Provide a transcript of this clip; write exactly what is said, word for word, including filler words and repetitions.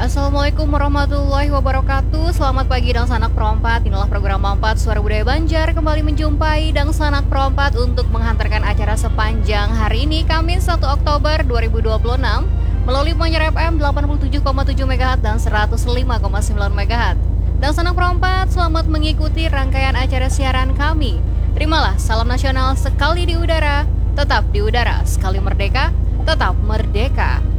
Assalamualaikum warahmatullahi wabarakatuh. Selamat pagi Dang Sanak Perompat. Inilah program Empat Suara Budaya Banjar kembali menjumpai Dang Sanak Perompat untuk menghantarkan acara sepanjang hari ini Kamis satu Oktober dua ribu dua puluh enam melalui Banjar F M delapan puluh tujuh koma tujuh megahertz dan seratus lima koma sembilan megahertz. Dang Sanak Perompat, selamat mengikuti rangkaian acara siaran kami. Terimalah salam nasional sekali di udara, tetap di udara, sekali merdeka, tetap merdeka.